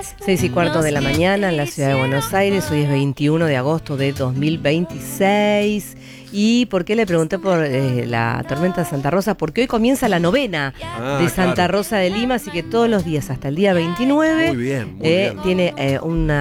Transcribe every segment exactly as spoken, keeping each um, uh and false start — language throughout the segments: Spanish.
Seis y cuarto de la mañana en la ciudad de Buenos Aires. Hoy es veintiuno de agosto de dos mil veintiséis. ¿Y por qué le pregunté por eh, la tormenta de Santa Rosa? Porque hoy comienza la novena ah, de Santa claro. Rosa de Lima, así que todos los días hasta el día veintinueve muy bien, muy eh, bien. tiene eh,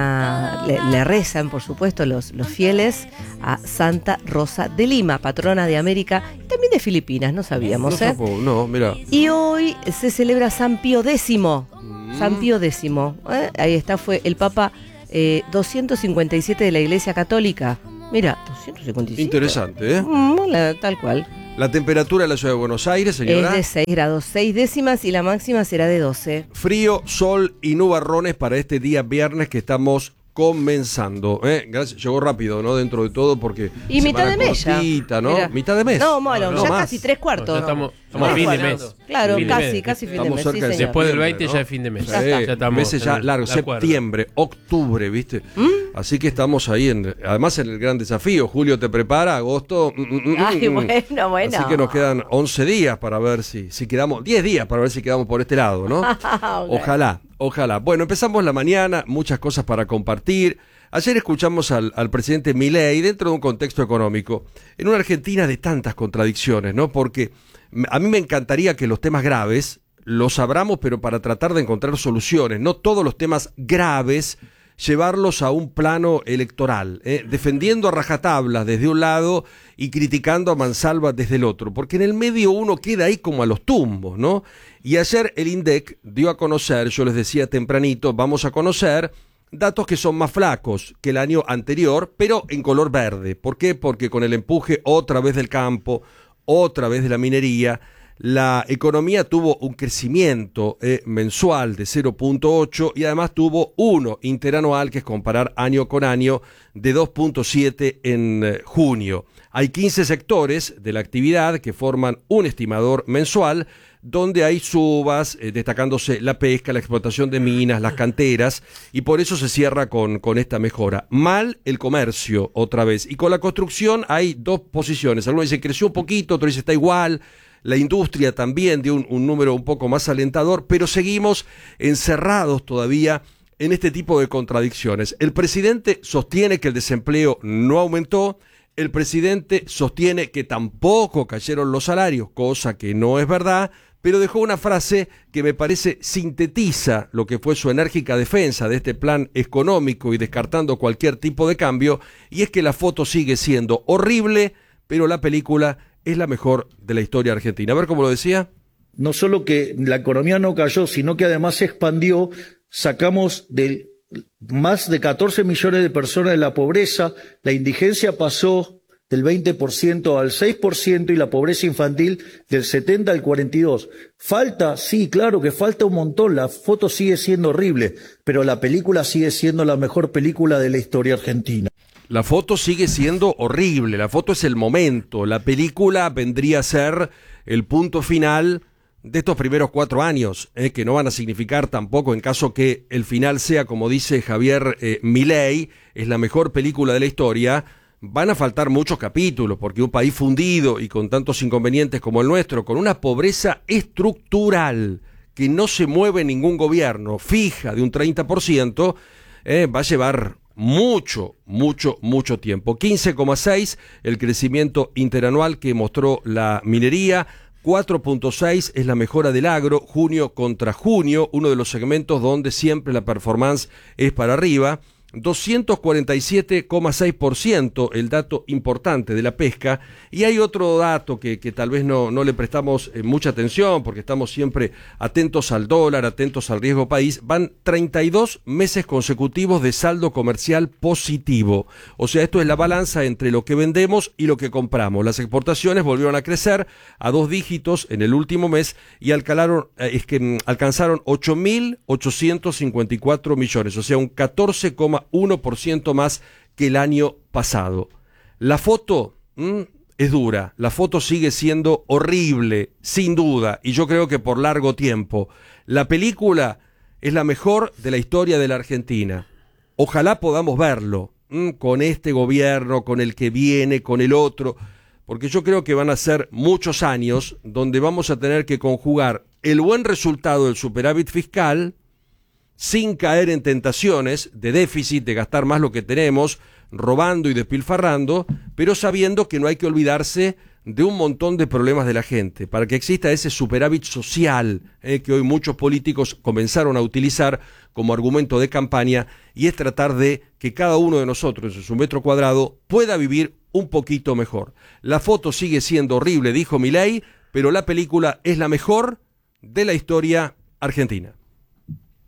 una le, le rezan, por supuesto, los, los fieles a Santa Rosa de Lima, patrona de América y también de Filipinas, no sabíamos, no, ¿eh? Tampoco, no, mira. Y hoy se celebra San Pío décimo. Mm. San Pío décimo. ¿eh? Ahí está, fue el Papa eh, doscientos cincuenta y siete de la Iglesia Católica. Mira, doscientos cincuenta y siete. Interesante, ¿eh? Mm, la, tal cual. La temperatura en la ciudad de Buenos Aires, señora. Es de seis grados, seis décimas y la máxima será de doce. Frío, sol y nubarrones para este día viernes que estamos comenzando. ¿eh? Gracias, llegó rápido, ¿no? Dentro de todo porque... Y mitad de mes ya. ¿no? Mira. Mitad de mes. No, bueno, no, no, ya más. casi tres cuartos. No, ya estamos, estamos no, a fin bueno, de mes. Claro, fin casi, de mes. casi fin Estamos de mes. cerca Sí, de señor. Después del veinte ¿no? ya es fin de mes. Sí, Ya, ya estamos. Meses ya largos, septiembre, octubre, ¿viste? ¿Mm? Así que estamos ahí, en, además en el gran desafío. Julio te prepara, agosto... Mm, mm, Ay, mm, bueno, bueno. Así que nos quedan once días para ver si, si quedamos... diez días para ver si quedamos por este lado, ¿no? Okay. Ojalá, ojalá. Bueno, empezamos la mañana, muchas cosas para compartir. Ayer escuchamos al, al presidente Milei dentro de un contexto económico, en una Argentina de tantas contradicciones, ¿no? Porque a mí me encantaría que los temas graves los abramos, pero para tratar de encontrar soluciones, no todos los temas graves llevarlos a un plano electoral, ¿eh? defendiendo a rajatablas desde un lado y criticando a mansalva desde el otro, porque en el medio uno queda ahí como a los tumbos, ¿no? Y ayer el INDEC dio a conocer, yo les decía tempranito, vamos a conocer datos que son más flacos que el año anterior, pero en color verde. ¿Por qué? Porque con el empuje otra vez del campo, otra vez de la minería, la economía tuvo un crecimiento eh, mensual de cero punto ocho y además tuvo uno interanual, que es comparar año con año, de dos punto siete en eh, junio. Hay quince sectores de la actividad que forman un estimador mensual, donde hay subas, eh, destacándose la pesca, la explotación de minas, las canteras, y por eso se cierra con, con esta mejora. Mal el comercio, otra vez. Y con la construcción hay dos posiciones. Algunos dicen creció un poquito, otros dicen está igual. La industria también dio un, un número un poco más alentador, pero seguimos encerrados todavía en este tipo de contradicciones. El presidente sostiene que el desempleo no aumentó. El presidente sostiene que tampoco cayeron los salarios, cosa que no es verdad, pero dejó una frase que me parece sintetiza lo que fue su enérgica defensa de este plan económico y descartando cualquier tipo de cambio, y es que la foto sigue siendo horrible, pero la película es la mejor de la historia argentina. A ver cómo lo decía. No solo que la economía no cayó, sino que además se expandió, sacamos del más de catorce millones de personas de la pobreza, la indigencia pasó del veinte por ciento al seis por ciento y la pobreza infantil del setenta al cuarenta y dos por ciento. Falta, sí, claro que falta un montón, la foto sigue siendo horrible, pero la película sigue siendo la mejor película de la historia argentina. La foto sigue siendo horrible, la foto es el momento, la película vendría a ser el punto final de estos primeros cuatro años, eh, que no van a significar tampoco, en caso que el final sea, como dice Javier eh, Milei, es la mejor película de la historia, van a faltar muchos capítulos, porque un país fundido y con tantos inconvenientes como el nuestro, con una pobreza estructural que no se mueve ningún gobierno, fija de un treinta por ciento, eh, va a llevar mucho, mucho, mucho tiempo. quince coma seis el crecimiento interanual que mostró la minería, cuatro punto seis es la mejora del agro, junio contra junio, uno de los segmentos donde siempre la performance es para arriba. doscientos cuarenta y siete coma seis por ciento el dato importante de la pesca, y hay otro dato que, que tal vez no, no le prestamos eh, mucha atención porque estamos siempre atentos al dólar, atentos al riesgo país. Van treinta y dos meses consecutivos de saldo comercial positivo, o sea, esto es la balanza entre lo que vendemos y lo que compramos. Las exportaciones volvieron a crecer a dos dígitos en el último mes y alcalaron, eh, es que, mm, alcanzaron ocho mil ochocientos cincuenta y cuatro millones, o sea, un catorce coma uno por ciento más que el año pasado. La foto mmm, es dura, la foto sigue siendo horrible, sin duda, y yo creo que por largo tiempo. La película es la mejor de la historia de la Argentina. Ojalá podamos verlo, mmm, con este gobierno, con el que viene, con el otro, porque yo creo que van a ser muchos años donde vamos a tener que conjugar el buen resultado del superávit fiscal sin caer en tentaciones de déficit, de gastar más lo que tenemos, robando y despilfarrando, pero sabiendo que no hay que olvidarse de un montón de problemas de la gente, para que exista ese superávit social eh, que hoy muchos políticos comenzaron a utilizar como argumento de campaña, y es tratar de que cada uno de nosotros en su metro cuadrado pueda vivir un poquito mejor. La foto sigue siendo horrible, dijo Milei, pero la película es la mejor de la historia argentina.